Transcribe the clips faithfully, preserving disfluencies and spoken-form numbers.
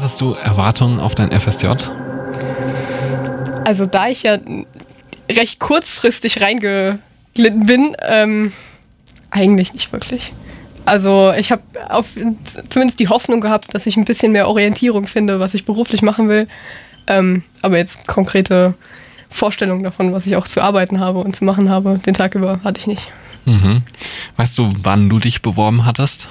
hattest du Erwartungen auf dein F S J? Also da ich ja recht kurzfristig reingeglitten bin, ähm, eigentlich nicht wirklich. Also ich habe auf zumindest die Hoffnung gehabt, dass ich ein bisschen mehr Orientierung finde, was ich beruflich machen will. Ähm, aber jetzt konkrete Vorstellungen davon, was ich auch zu arbeiten habe und zu machen habe, den Tag über, hatte ich nicht. Mhm. Weißt du, wann du dich beworben hattest?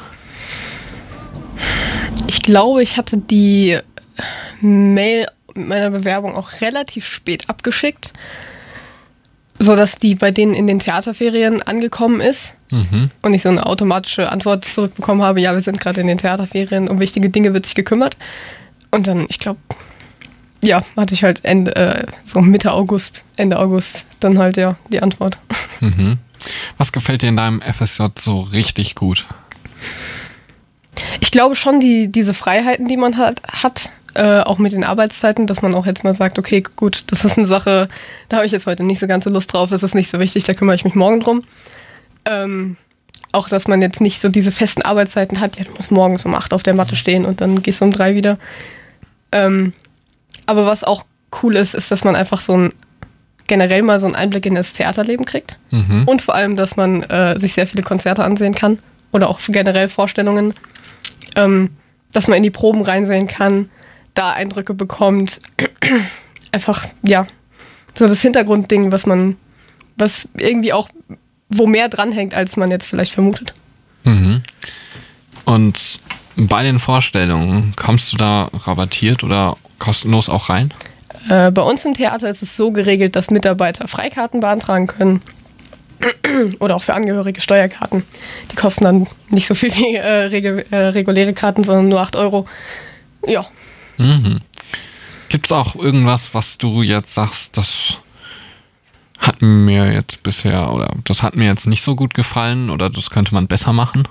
Ich glaube, ich hatte die Mail mit meiner Bewerbung auch relativ spät abgeschickt, sodass die bei denen in den Theaterferien angekommen ist mhm. und ich so eine automatische Antwort zurückbekommen habe, ja, wir sind gerade in den Theaterferien, um wichtige Dinge wird sich gekümmert. Und dann, ich glaube, ja, hatte ich halt Ende, äh, so Mitte August, Ende August, dann halt ja die Antwort. Mhm. Was gefällt dir in deinem F S J so richtig gut? Ich glaube schon, die, diese Freiheiten, die man hat, hat äh, auch mit den Arbeitszeiten, dass man auch jetzt mal sagt, okay, gut, das ist eine Sache, da habe ich jetzt heute nicht so ganz so Lust drauf, das ist nicht so wichtig, da kümmere ich mich morgen drum. Ähm, auch, dass man jetzt nicht so diese festen Arbeitszeiten hat, ja, du musst morgens um acht auf der Matte stehen und dann gehst du um drei wieder. Ähm, aber was auch cool ist, ist, dass man einfach so ein generell mal so einen Einblick in das Theaterleben kriegt. Mhm. Und vor allem, dass man äh, sich sehr viele Konzerte ansehen kann oder auch generell Vorstellungen. Ähm, dass man in die Proben reinsehen kann, da Eindrücke bekommt. Einfach, ja, so das Hintergrundding, was man, was irgendwie auch, wo mehr dranhängt, als man jetzt vielleicht vermutet. Mhm. Und bei den Vorstellungen, kommst du da rabattiert oder kostenlos auch rein? Äh, bei uns im Theater ist es so geregelt, dass Mitarbeiter Freikarten beantragen können. Oder auch für Angehörige Steuerkarten. Die kosten dann nicht so viel wie äh, regu- äh, reguläre Karten, sondern nur acht Euro. Ja. Mhm. Gibt es auch irgendwas, was du jetzt sagst, das hat mir jetzt bisher oder das hat mir jetzt nicht so gut gefallen oder das könnte man besser machen?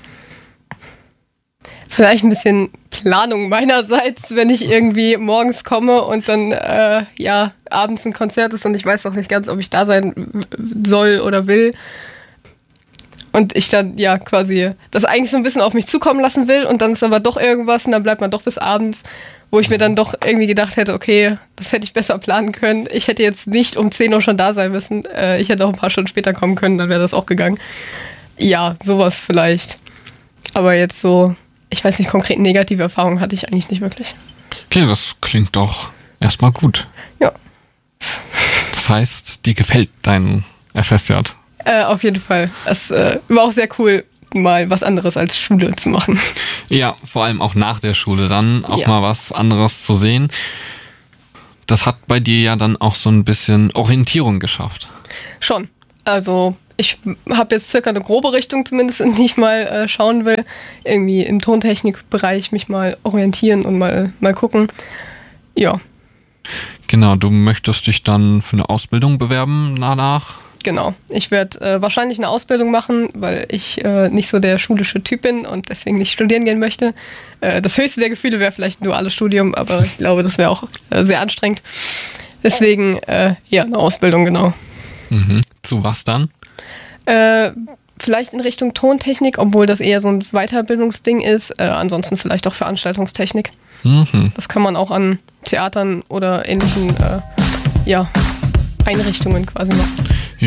Vielleicht ein bisschen Planung meinerseits, wenn ich irgendwie morgens komme und dann äh, ja abends ein Konzert ist und ich weiß auch nicht ganz, ob ich da sein soll oder will. Und ich dann ja quasi das eigentlich so ein bisschen auf mich zukommen lassen will und dann ist aber doch irgendwas und dann bleibt man doch bis abends, wo ich mir dann doch irgendwie gedacht hätte, okay, das hätte ich besser planen können. Ich hätte jetzt nicht um zehn Uhr schon da sein müssen. Äh, ich hätte auch ein paar Stunden später kommen können, dann wäre das auch gegangen. Ja, sowas vielleicht. Aber jetzt so... Ich weiß nicht, konkret negative Erfahrungen hatte ich eigentlich nicht wirklich. Okay, das klingt doch erstmal gut. Ja. Das heißt, dir gefällt dein F S J? Äh, auf jeden Fall. Es äh, war auch sehr cool, mal was anderes als Schule zu machen. Ja, vor allem auch nach der Schule dann auch ja. mal was anderes zu sehen. Das hat bei dir ja dann auch so ein bisschen Orientierung geschafft. Schon. Also... Ich habe jetzt circa eine grobe Richtung zumindest, in die ich mal äh, schauen will. Irgendwie im Tontechnikbereich mich mal orientieren und mal, mal gucken. Ja. Genau, du möchtest dich dann für eine Ausbildung bewerben danach? Genau. Ich werde äh, wahrscheinlich eine Ausbildung machen, weil ich äh, nicht so der schulische Typ bin und deswegen nicht studieren gehen möchte. Äh, das höchste der Gefühle wäre vielleicht ein duales Studium, aber ich glaube, das wäre auch äh, sehr anstrengend. Deswegen, äh, ja, eine Ausbildung, genau. Mhm. Zu was dann? Äh, vielleicht in Richtung Tontechnik, obwohl das eher so ein Weiterbildungsding ist. Äh, ansonsten vielleicht auch Veranstaltungstechnik. Mhm. Das kann man auch an Theatern oder ähnlichen äh, ja, Einrichtungen quasi machen.